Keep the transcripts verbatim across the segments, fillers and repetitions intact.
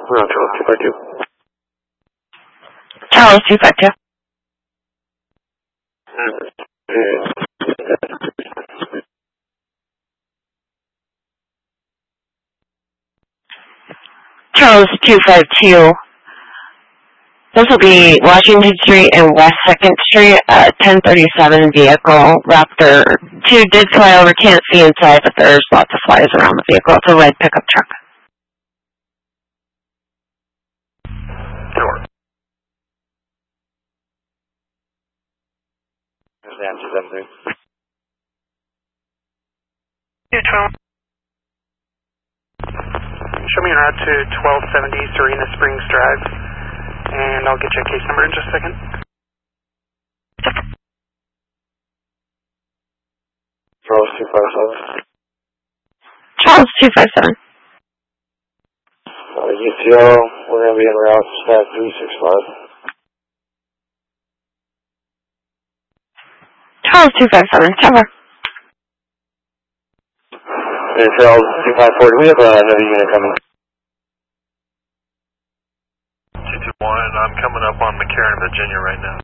We're on Charles two five two. Charles two five two. Charles two five two. This will be Washington Street and West second Street, uh, ten thirty-seven vehicle, Raptor two did fly over, can't see inside, but there's lots of flies around the vehicle. It's a red pickup truck. Sure. There's the answer, seven three. two twelve. Show me your route to twelve seventy Serena Springs Drive, and I'll get you a case number in just a second. Charles two five seven. Charles two five seven. Uh, U T O, we're going to be en route stack three six five. Charles two five seven, cover. And Charles two five four, do we have another unit coming? two two one, I'm coming up on McCarran, Virginia right now.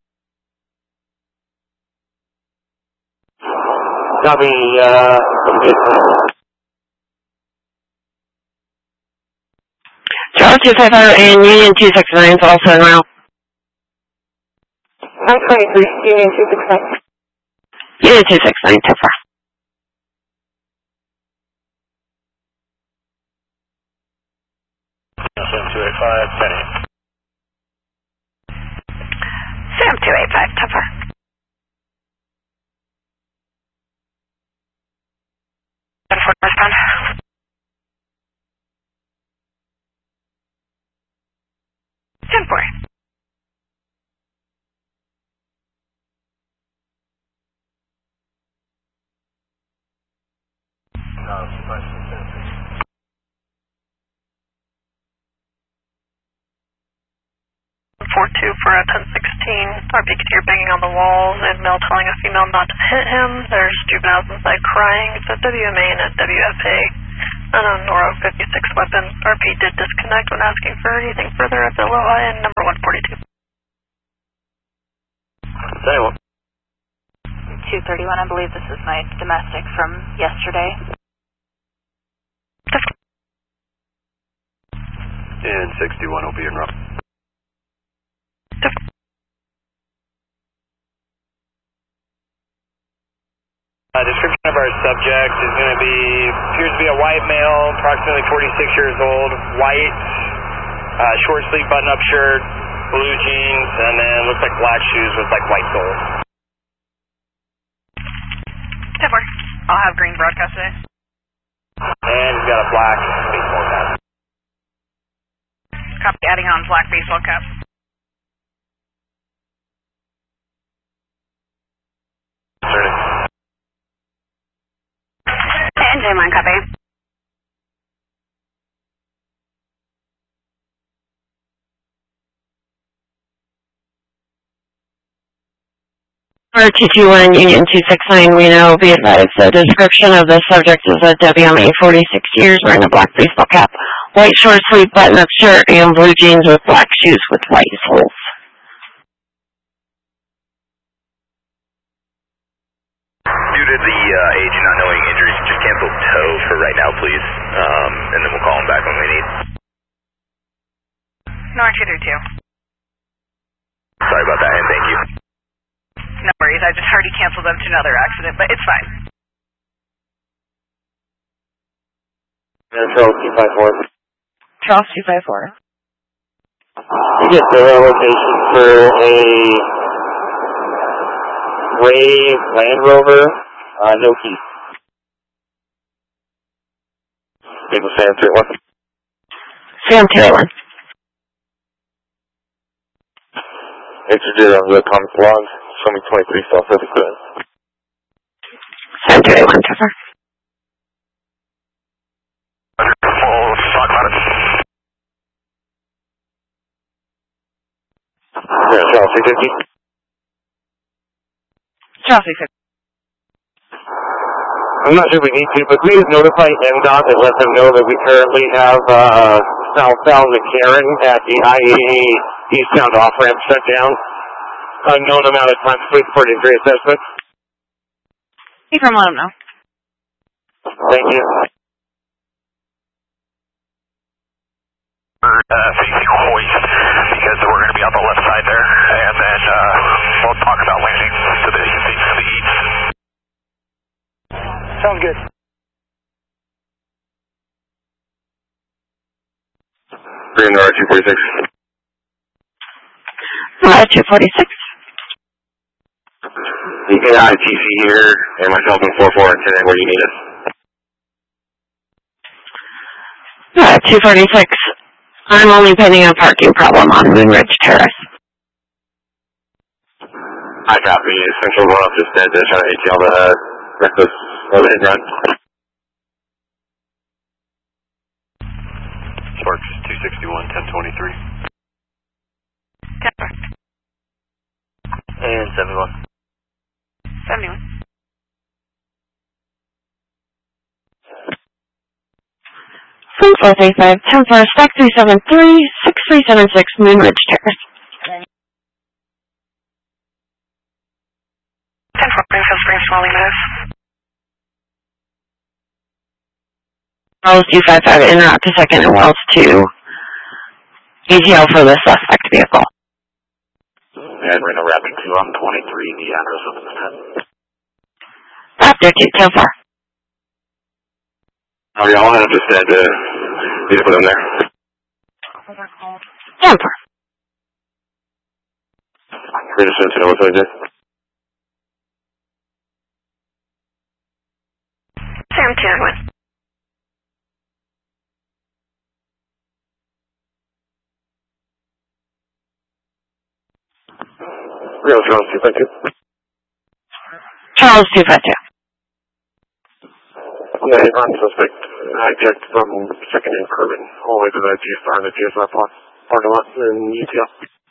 Copy, uh... Charles two five five and Union two six nine is also en route. nine twenty-three, Union two six nine. Union two six nine, cover. Sam two eight five, Penny. Sam two eight five, cover. Respond. ten four. four two for a ten sixteen. R P K banging on the walls and male telling a female not to hit him. There's juveniles inside crying. It's a W M A and a W F A. Unknown Noro fifty-six weapon. R P did disconnect when asking for anything further at the Aloha and number one forty-two. two thirty-one, I believe this is my domestic from yesterday. And sixty-one will be in route. Uh, description of our subject is going to be, appears to be a white male, approximately forty-six years old, white, uh, short sleeve button-up shirt, blue jeans, and then looks like black shoes with like white soles. ten four. I'll have green broadcast today. And he's got a black baseball cap. Copy, adding on black baseball cap. And J one, copy. For two two one Union two six nine, we know, be advised, the description of the subject is a W M A, forty-six years, wearing a black baseball cap, white short sleeve button-up shirt, and blue jeans with black shoes with white soles. Due to the uh, age and not knowing injuries, just cancel tow for right now, please, um, and then we'll call him back when we need. No, two three two. Sorry about that, and thank you. No worries, I just heard he canceled them to another accident, but it's fine. And Charles two five four. Charles two five four. You get the location for a gray Land Rover, uh, no key. People Sam three one. Sam two one. Introduced on the comic log. Show me twenty-three South Pacific Grand. Sam two one, cover. Full stock ladder. Yeah, Charles three fifty. Charles three fifty. I'm not sure we need to, but please notify M DOT and let them know that we currently have uh, southbound McCarran at the I eighty eastbound off-ramp shut down. Unknown amount of time to wait for an injury assessment. You can let him know. Thank you. Uh, facing hoist, because we're going to be on the left side there, and then uh, we'll talk about landing to the east, to the east. Sounds good. Green R two forty-six. Uh, two forty-six. The A I T C here, and myself in four four and ten where you need us. Uh, two forty-six. I'm only pending a parking problem on Moonridge Terrace. I copy. Central one up just dead to try to A T L the uh, reckless overhead run. Sparks two sixty-one, ten twenty-three. Denver. And seventy-one. seventy-one. From four three five, ten four, stack three seven three, six three seven six, Moonridge Terrace. ten four, Springfield Springs, Smiling Meadows. Wells two five five, en route to second and Wells two. E T L for the suspect vehicle. Yeah, we're in a Rapid two on twenty-three, the address of the net. Raptor two, ten four. Oh, yeah, I'll have just said to be to put them there. ten four. We're just to know what's like this. Sam two one. Real Charles two five two. Charles two five two. Yeah, hit on suspect. Hijacked from second and Kerman all the way to the G S R and the G S R parking lot in U T L.